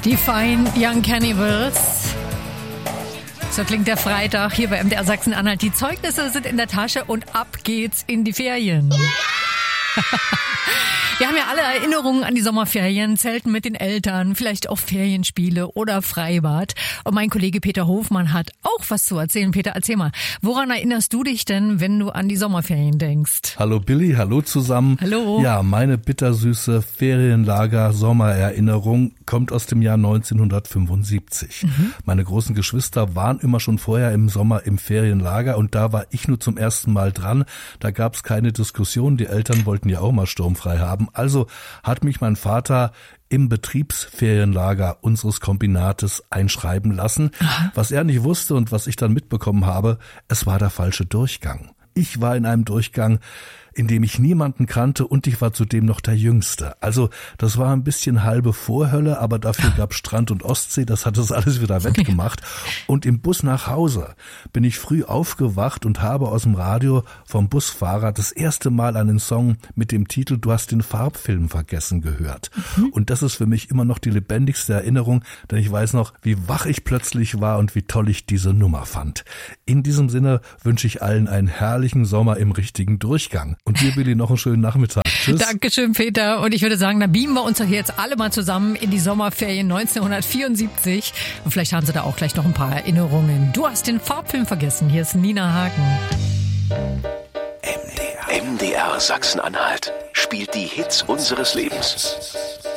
Die Fine Young Cannibals. So klingt der Freitag hier bei MDR Sachsen-Anhalt. Die Zeugnisse sind in der Tasche und ab geht's in die Ferien. Wir haben ja alle Erinnerungen an die Sommerferien, Zelten mit den Eltern, vielleicht auch Ferienspiele oder Freibad. Und mein Kollege Peter Hofmann hat auch was zu erzählen. Peter, erzähl mal, woran erinnerst du dich denn, wenn du an die Sommerferien denkst? Hallo Billy, hallo zusammen. Hallo. Ja, meine bittersüße Ferienlager-Sommererinnerung kommt aus dem Jahr 1975. Meine großen Geschwister waren immer schon vorher im Sommer im Ferienlager und da war ich nur zum ersten Mal dran. Da gab es keine Diskussion, die Eltern wollten ja auch mal sturmfrei haben. Also hat mich mein Vater im Betriebsferienlager unseres Kombinates einschreiben lassen. Was er nicht wusste und was ich dann mitbekommen habe, es war der falsche Durchgang. Ich war in einem Durchgang, in dem ich niemanden kannte und ich war zudem noch der Jüngste. Also das war ein bisschen halbe Vorhölle, aber dafür gab Strand und Ostsee, das hat das alles wieder wettgemacht. Und im Bus nach Hause bin ich früh aufgewacht und habe aus dem Radio vom Busfahrer das erste Mal einen Song mit dem Titel Du hast den Farbfilm vergessen gehört. Und das ist für mich immer noch die lebendigste Erinnerung, denn ich weiß noch, wie wach ich plötzlich war und wie toll ich diese Nummer fand. In diesem Sinne wünsche ich allen einen herrlichen Sommer im richtigen Durchgang. Und dir, Billy, noch einen schönen Nachmittag. Tschüss. Dankeschön, Peter. Und ich würde sagen, da beamen wir uns doch jetzt alle mal zusammen in die Sommerferien 1974. Und vielleicht haben Sie da auch gleich noch ein paar Erinnerungen. Du hast den Farbfilm vergessen. Hier ist Nina Hagen. MDR Sachsen-Anhalt spielt die Hits unseres Lebens.